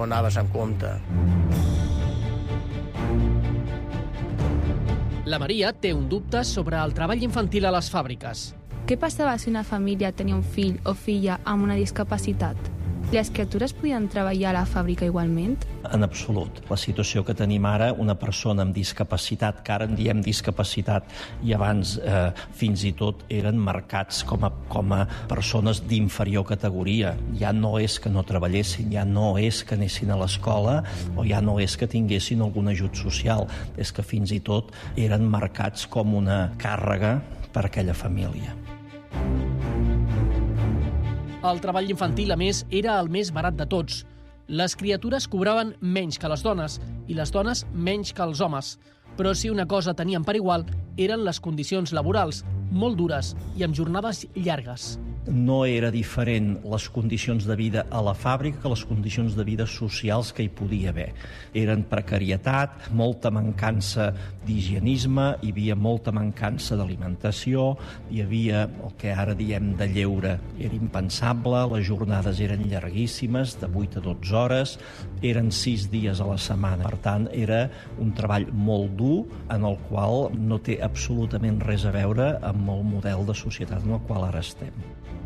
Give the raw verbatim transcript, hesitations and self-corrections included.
No anaves en compte. La Maria té un dubte sobre el treball infantil a les fàbriques. Què passava si una família tenia un fill o filla amb una discapacitat? Les criatures podien treballar a la fàbrica igualment? En absolut. La situació que tenim ara, una persona amb discapacitat, que ara en diem discapacitat, i abans eh, fins i tot eren marcats com a, com a persones d'inferior categoria. Ja no és que no treballessin, ja no és que anessin a l'escola o ja no és que tinguessin algun ajut social. És que fins i tot eren marcats com una càrrega per a aquella família. El treball infantil, a més, era el més barat de tots. Les criatures cobraven menys que les dones i les dones menys que els homes. Però si una cosa tenien per igual eren les condicions laborals, molt dures i amb jornades llargues. No era diferent les condicions de vida a la fàbrica que les condicions de vida socials que hi podia haver. Eren precarietat, molta mancança d'higienisme, hi havia molta mancança d'alimentació, hi havia el que ara diem de lleure. Era impensable, les jornades eren llarguíssimes, de vuit a dotze hores, eren sis dies a la setmana. Per tant, era un treball molt dur en el qual no té absolutament res a veure amb el model de societat en el qual ara estem.